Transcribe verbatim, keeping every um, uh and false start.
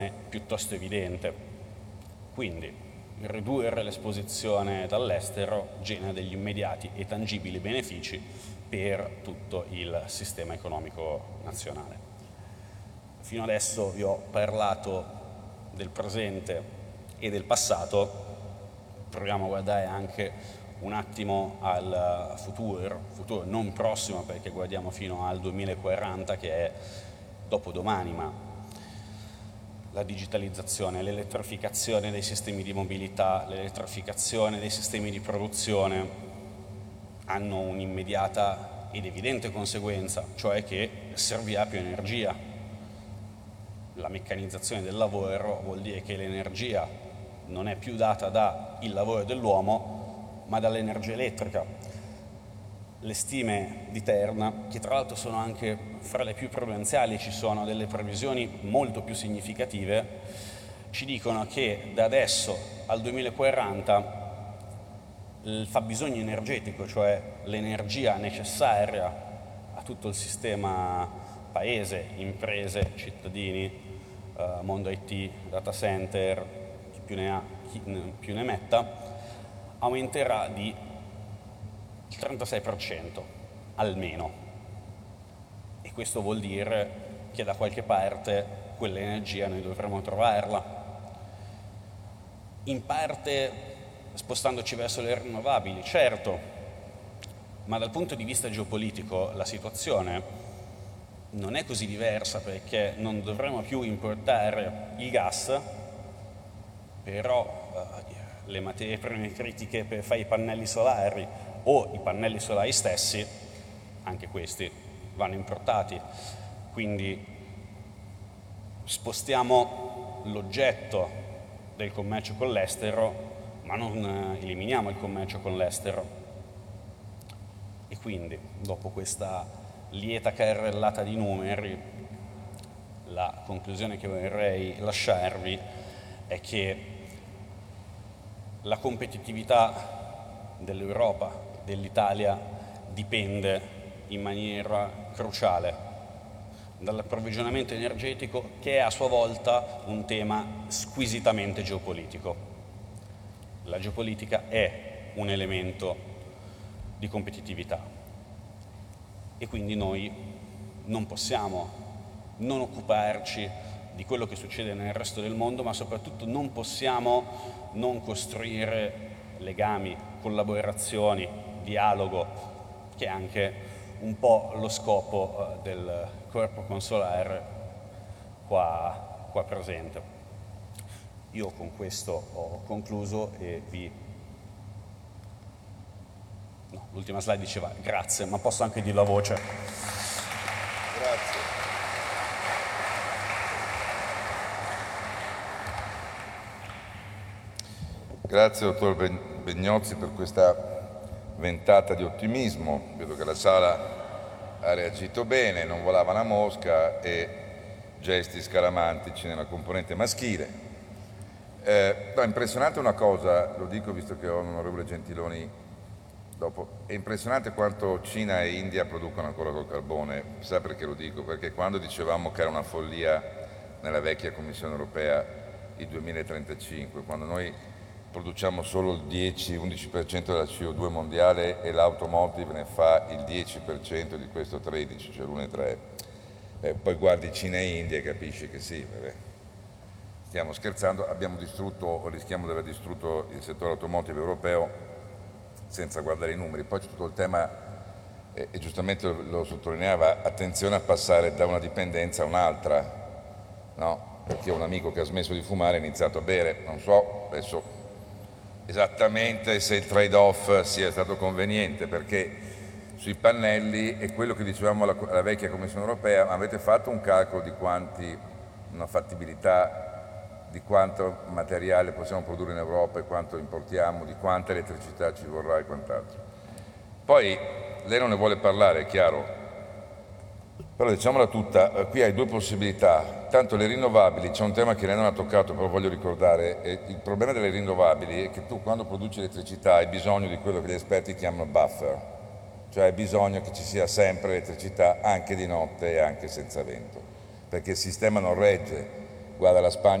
piuttosto evidente. Quindi ridurre l'esposizione dall'estero genera degli immediati e tangibili benefici per tutto il sistema economico nazionale. Fino adesso vi ho parlato del presente e del passato, proviamo a guardare anche un attimo al futuro, futuro non prossimo perché guardiamo fino al duemilaquaranta che è dopodomani, ma la digitalizzazione, l'elettrificazione dei sistemi di mobilità, l'elettrificazione dei sistemi di produzione hanno un'immediata ed evidente conseguenza, cioè che servirà più energia. La meccanizzazione del lavoro vuol dire che l'energia non è più data dal lavoro dell'uomo, ma dall'energia elettrica. Le stime di Terna, che tra l'altro sono anche fra le più prudenziali, ci sono delle previsioni molto più significative, ci dicono che da adesso al duemilaquaranta il fabbisogno energetico, cioè l'energia necessaria a tutto il sistema paese, imprese, cittadini, eh, mondo I T, data center, chi più ne ha, chi più ne metta, aumenterà di il trentasei per cento almeno, e questo vuol dire che da qualche parte quell'energia noi dovremo trovarla, in parte spostandoci verso le rinnovabili, certo, ma dal punto di vista geopolitico la situazione non è così diversa, perché non dovremo più importare il gas, però eh, le materie prime critiche per fare i pannelli solari o i pannelli solari stessi, anche questi vanno importati, quindi spostiamo l'oggetto del commercio con l'estero, ma non eliminiamo il commercio con l'estero. E quindi, dopo questa lieta carrellata di numeri, la conclusione che vorrei lasciarvi è che la competitività dell'Europa, dell'Italia, dipende in maniera cruciale dall'approvvigionamento energetico, che è a sua volta un tema squisitamente geopolitico. La geopolitica è un elemento di competitività e quindi noi non possiamo non occuparci di quello che succede nel resto del mondo, ma soprattutto non possiamo non costruire legami, collaborazioni, dialogo, che è anche un po' lo scopo eh, del corpo consolare qua, qua presente. Io con questo ho concluso e vi... No, l'ultima slide diceva grazie, ma posso anche dirlo a voce. Grazie. Grazie dottor Begnozzi per questa ventata di ottimismo. Vedo che la sala ha reagito bene, non volava la mosca e gesti scaramantici nella componente maschile. Eh, no, è impressionante una cosa, lo dico visto che ho l'onorevole Gentiloni dopo, è impressionante quanto Cina e India producono ancora col carbone. Sa perché lo dico? Perché quando dicevamo che era una follia nella vecchia Commissione Europea il duemilatrentacinque, quando noi produciamo solo il dieci undici per cento della C O due mondiale e l'automotive ne fa il dieci per cento di questo tredici, cioè l'uno virgola tre. Eh, poi guardi Cina e India e capisci che sì, vabbè, stiamo scherzando, abbiamo distrutto o rischiamo di aver distrutto il settore automotive europeo senza guardare i numeri. Poi c'è tutto il tema, eh, e giustamente lo, lo sottolineava, attenzione a passare da una dipendenza a un'altra, no? Perché ho un amico che ha smesso di fumare e ha iniziato a bere, non so adesso esattamente se il trade-off sia stato conveniente, perché sui pannelli è quello che dicevamo alla, alla vecchia Commissione Europea: avete fatto un calcolo di quanti, una fattibilità di quanto materiale possiamo produrre in Europa e quanto importiamo, di quanta elettricità ci vorrà e quant'altro. Poi lei non ne vuole parlare, è chiaro, però diciamola tutta, qui hai due possibilità. Tanto le rinnovabili, c'è un tema che lei non ha toccato, però voglio ricordare, e il problema delle rinnovabili è che tu quando produci elettricità hai bisogno di quello che gli esperti chiamano buffer, cioè hai bisogno che ci sia sempre elettricità anche di notte e anche senza vento, perché il sistema non regge guarda la Spagna